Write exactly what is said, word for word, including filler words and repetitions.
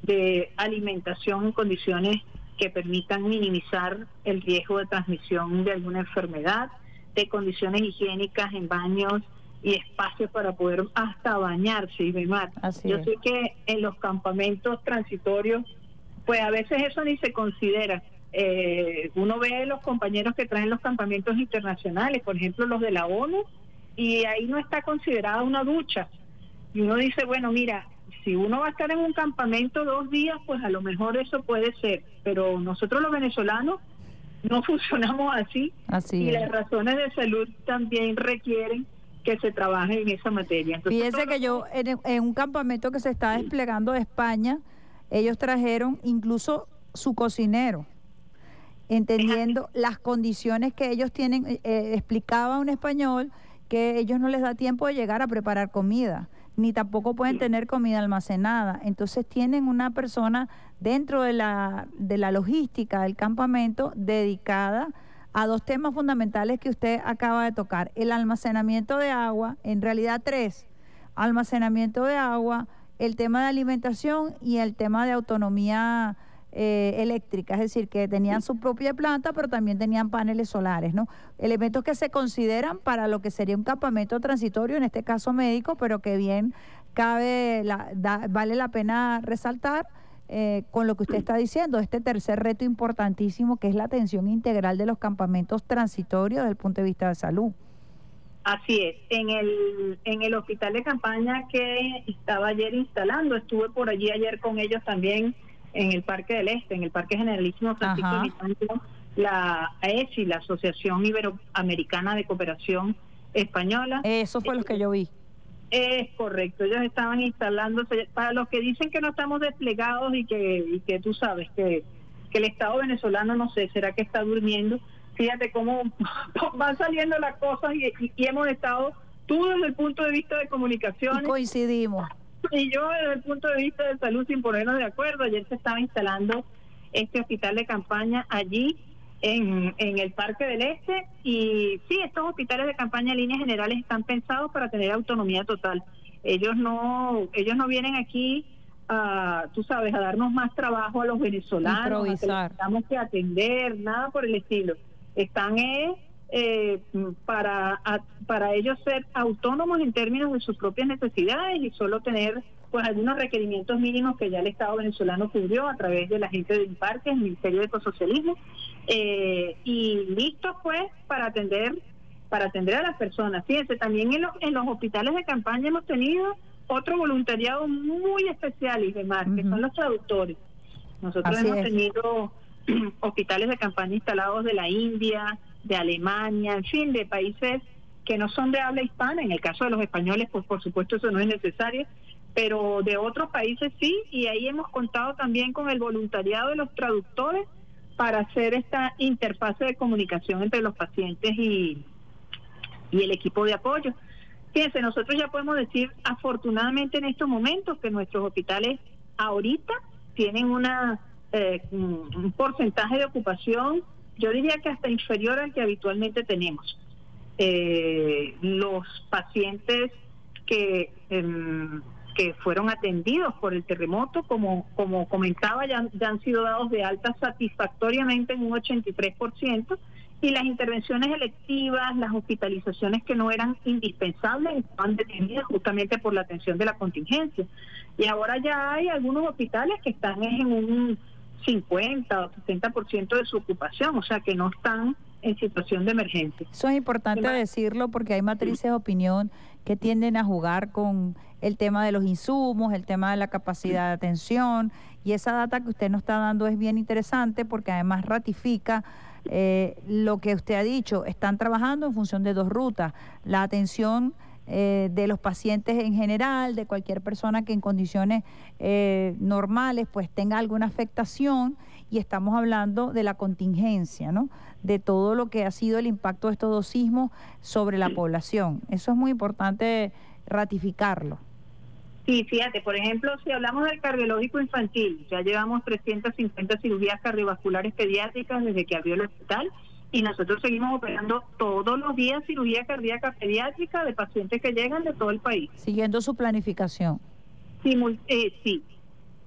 de alimentación en condiciones que permitan minimizar el riesgo de transmisión de alguna enfermedad, de condiciones higiénicas en baños y espacios para poder hasta bañarse y demás. Yo es. sé que en los campamentos transitorios, pues a veces eso ni se considera. Eh, uno ve los compañeros que traen los campamentos internacionales, por ejemplo los de la ONU, y ahí no está considerada una ducha. Y uno dice, bueno, mira, si uno va a estar en un campamento dos días, pues a lo mejor eso puede ser, pero nosotros los venezolanos no funcionamos así, así y es. las razones de salud también requieren que se trabaje en esa materia. Entonces, fíjese que yo en, en un campamento que se está desplegando de España, ellos trajeron incluso su cocinero, entendiendo las condiciones que ellos tienen. Eh, explicaba un español que ellos no les da tiempo de llegar a preparar comida, ni tampoco pueden tener comida almacenada. Entonces tienen una persona dentro de la, de la logística del campamento dedicada a dos temas fundamentales que usted acaba de tocar: el almacenamiento de agua, en realidad tres: almacenamiento de agua, el tema de alimentación y el tema de autonomía eh, eléctrica, es decir, que tenían su propia planta, pero también tenían paneles solares, ¿no? Elementos que se consideran para lo que sería un campamento transitorio, en este caso médico, pero que bien cabe, la, da, vale la pena resaltar eh, con lo que usted está diciendo, este tercer reto importantísimo, que es la atención integral de los campamentos transitorios desde el punto de vista de salud. Así es. En el en el hospital de campaña que estaba ayer instalando, estuve por allí ayer con ellos también en el Parque del Este, en el Parque Generalísimo Francisco Vitanco, la A E S I, la Asociación Iberoamericana de Cooperación Española. Eso fue lo que yo vi. Es correcto, ellos estaban instalándose. Para los que dicen que no estamos desplegados y que y que tú sabes que, que el Estado venezolano, no sé, ¿será que está durmiendo? Fíjate cómo van saliendo las cosas y, y, y hemos estado, tú desde el punto de vista de comunicaciones. Y coincidimos. Y yo desde el punto de vista de salud, sin ponernos de acuerdo. Ayer se estaba instalando este hospital de campaña allí en, en el Parque del Este, y sí, estos hospitales de campaña en líneas generales están pensados para tener autonomía total. Ellos no, ellos no vienen aquí a, tú sabes, a darnos más trabajo a los venezolanos, improvisar, a que tenemos que atender, nada por el estilo. Están eh, eh, para a, para ellos ser autónomos en términos de sus propias necesidades y solo tener pues algunos requerimientos mínimos que ya el Estado venezolano cubrió a través de la gente de INPARQUE, el Ministerio de Ecosocialismo, eh, y listos pues para atender para atender a las personas. Fíjense, también en los, en los hospitales de campaña hemos tenido otro voluntariado muy especial, y demás, uh-huh. que son los traductores. Nosotros Así hemos es. tenido hospitales de campaña instalados de la India, de Alemania, en fin, de países que no son de habla hispana. En el caso de los españoles, pues por supuesto eso no es necesario, pero de otros países sí, y ahí hemos contado también con el voluntariado de los traductores para hacer esta interfase de comunicación entre los pacientes y, y el equipo de apoyo. Fíjense, nosotros ya podemos decir afortunadamente en estos momentos que nuestros hospitales ahorita tienen una eh, un porcentaje de ocupación, yo diría que hasta inferior al que habitualmente tenemos. Eh, los pacientes que eh, que fueron atendidos por el terremoto, como como comentaba, ya, ya han sido dados de alta satisfactoriamente en un ochenta y tres por ciento, y las intervenciones electivas, las hospitalizaciones que no eran indispensables, estaban detenidas justamente por la atención de la contingencia. Y ahora ya hay algunos hospitales que están en un cincuenta o sesenta por ciento de su ocupación, o sea que no están en situación de emergencia. Eso es importante ¿Sí? decirlo, porque hay matrices de opinión que tienden a jugar con el tema de los insumos, el tema de la capacidad de atención, y esa data que usted nos está dando es bien interesante porque además ratifica eh, lo que usted ha dicho. Están trabajando en función de dos rutas: la atención eh, de los pacientes en general, de cualquier persona que en condiciones eh, normales pues tenga alguna afectación, y estamos hablando de la contingencia, ¿no?, de todo lo que ha sido el impacto de estos dos sismos sobre la población. Eso es muy importante ratificarlo. Sí, fíjate, por ejemplo, si hablamos del cardiológico infantil, ya llevamos trescientas cincuenta cirugías cardiovasculares pediátricas desde que abrió el hospital, y nosotros seguimos operando todos los días cirugía cardíaca pediátrica de pacientes que llegan de todo el país. Siguiendo su planificación. Simul eh, sí,